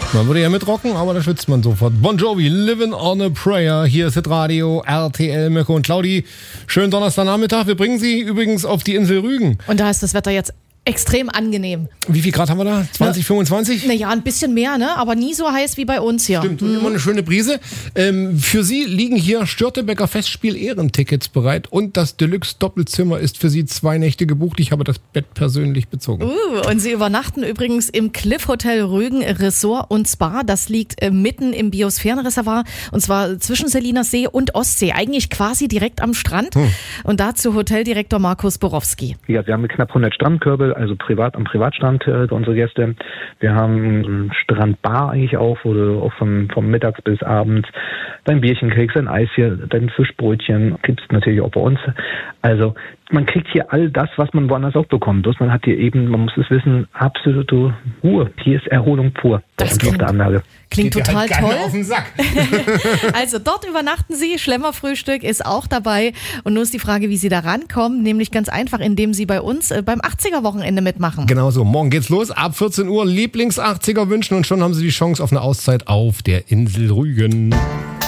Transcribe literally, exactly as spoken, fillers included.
Man würde ja mitrocken, aber da schwitzt man sofort. Bon Jovi, Living on a Prayer. Hier ist Hitradio, R T L, Mirko und Claudi. Schönen Donnerstagnachmittag. Wir bringen Sie übrigens auf die Insel Rügen. Und da ist das Wetter jetzt extrem angenehm. Wie viel Grad haben wir da? zwanzig, fünfundzwanzig? Naja, ein bisschen mehr, ne? Aber nie so heiß wie bei uns hier. Stimmt, und immer eine schöne Brise. Ähm, für Sie liegen hier Störtebeker Festspiel Ehrentickets bereit und das Deluxe-Doppelzimmer ist für Sie zwei Nächte gebucht. Ich habe das Bett persönlich bezogen. Uh, und Sie übernachten übrigens im Cliff Hotel Rügen Resort und Spa. Das liegt äh, mitten im Biosphärenreservoir und zwar zwischen Seliner See und Ostsee. Eigentlich quasi direkt am Strand. Hm. Und dazu Hoteldirektor Markus Borowski. Ja, wir haben knapp hundert Strandkörbe, also privat am Privatstrand äh, unsere Gäste. Wir haben eine Strandbar eigentlich auch, wo du auch vom, vom Mittags bis abends dein Bierchen kriegst, dein Eis hier, dein Fischbrötchen gibt's natürlich auch bei uns. Also man kriegt hier all das, was man woanders auch bekommt. Bloß man hat hier eben, man muss es wissen, absolute Ruhe. Hier ist Erholung pur das auf der Anlage. Klingt Geht total halt toll. auf den Sack. Also dort übernachten Sie, Schlemmerfrühstück ist auch dabei. Und nur ist die Frage, wie Sie da rankommen, nämlich ganz einfach, indem Sie bei uns äh, beim achtziger-Wochenende mitmachen. Genau so, morgen geht's los, ab vierzehn Uhr Lieblings-achtziger wünschen und schon haben Sie die Chance auf eine Auszeit auf der Insel Rügen.